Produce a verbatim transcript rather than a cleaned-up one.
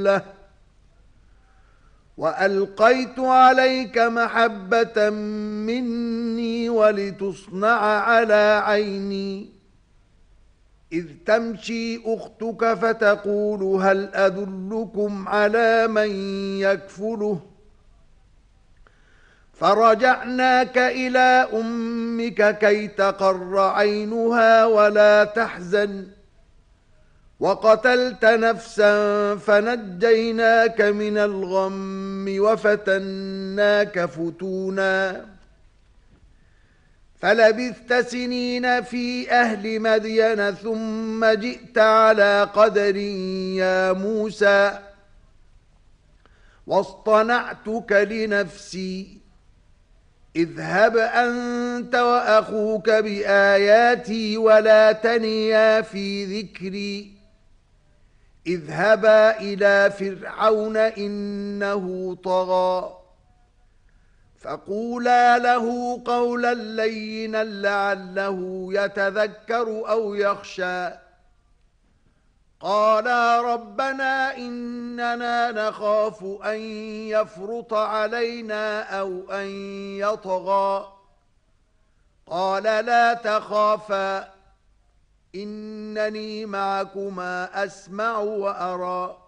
له وألقيت عليك محبة مني ولتصنع على عيني إذ تمشي أختك فتقول هل أدلكم على من يكفله فرجعناك إلى أمك كي تقر عينها ولا تحزن وقتلت نفسا فنجيناك من الغم وفتناك فتونا فلبثت سنين في أهل مدين ثم جئت على قدر يا موسى واصطنعتك لنفسي اذهب أنت وأخوك بآياتي ولا تنيا في ذكري اذهبا إلى فرعون إنه طغى فقولا له قولا لينا لعله يتذكر أو يخشى قالا ربنا إننا نخاف أن يفرط علينا أو أن يطغى قال لا تخافا إنني معكما أسمع وأرى